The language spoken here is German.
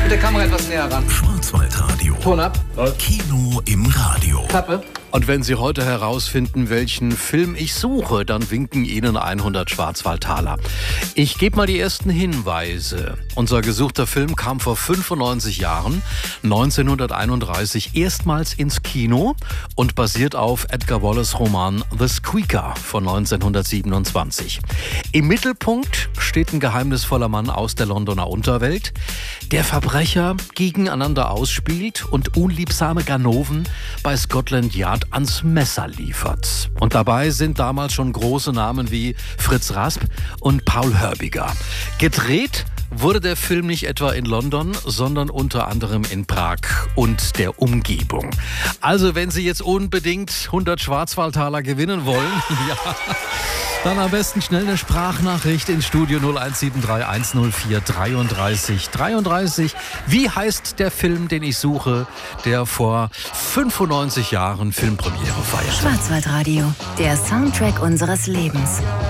Mit der Kamera etwas näher ran. Schwarzwaldradio. Ton ab. Kino im Radio. Klappe. Und wenn Sie heute herausfinden, welchen Film ich suche, dann winken Ihnen 100 Schwarzwaldtaler. Ich gebe mal die ersten Hinweise. Unser gesuchter Film kam vor 95 Jahren, 1931, erstmals ins Kino und basiert auf Edgar Wallace' Roman The Squeaker von 1927. Im Mittelpunkt steht ein geheimnisvoller Mann aus der Londoner Unterwelt, der Verbrecher gegeneinander ausspielt und unliebsame Ganoven bei Scotland Yard ans Messer liefert. Und dabei sind damals schon große Namen wie Fritz Rasp und Paul Hörbiger. Gedreht wurde der Film nicht etwa in London, sondern unter anderem in Prag und der Umgebung. Also wenn Sie jetzt unbedingt 100 Schwarzwaldtaler gewinnen wollen, ja, dann am besten schnell eine Sprachnachricht ins Studio 0173 104 33 33. Wie heißt der Film, den ich suche, der vor 95 Jahren Filmpremiere feierte? Schwarzwaldradio, der Soundtrack unseres Lebens.